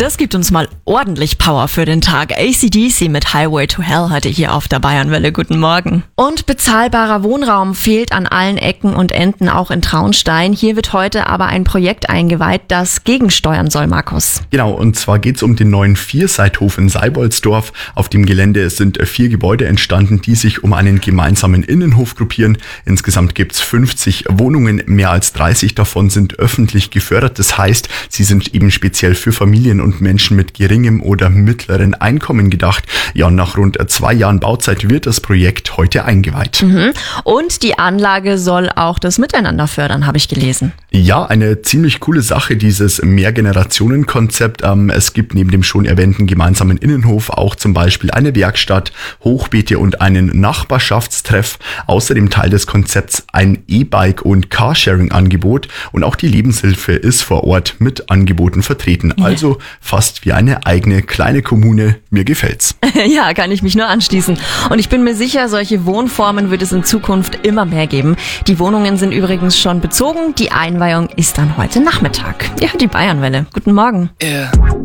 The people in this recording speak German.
Das gibt uns mal ordentlich Power für den Tag. AC/DC mit Highway to Hell heute hier auf der Bayernwelle. Guten Morgen. Und bezahlbarer Wohnraum fehlt an allen Ecken und Enden, auch in Traunstein. Hier wird heute aber ein Projekt eingeweiht, das gegensteuern soll, Markus. Genau, und zwar geht es um den neuen Vierseithof in Seiboldsdorf. Auf dem Gelände sind 4 Gebäude entstanden, die sich um einen gemeinsamen Innenhof gruppieren. Insgesamt gibt es 50 Wohnungen, mehr als 30 davon sind öffentlich gefördert. Das heißt, sie sind eben speziell für Familien und Menschen mit geringem oder mittleren Einkommen gedacht. Ja, und nach rund 2 Jahren Bauzeit wird das Projekt heute eingeweiht. Und die Anlage soll auch das Miteinander fördern, habe ich gelesen. Ja, eine ziemlich coole Sache, dieses Mehrgenerationen-Konzept. Es gibt neben dem schon erwähnten gemeinsamen Innenhof auch zum Beispiel eine Werkstatt, Hochbeete und einen Nachbarschaftstreff. Außerdem Teil des Konzepts ein E-Bike- und Carsharing-Angebot und auch die Lebenshilfe ist vor Ort mit Angeboten vertreten. Also fast wie eine eigene kleine Kommune. Mir gefällt's. Ja, kann ich mich nur anschließen. Und ich bin mir sicher, solche Wohnformen wird es in Zukunft immer mehr geben. Die Wohnungen sind übrigens schon bezogen. Die Einweihung ist dann heute Nachmittag. Ja, die Bayernwelle. Guten Morgen.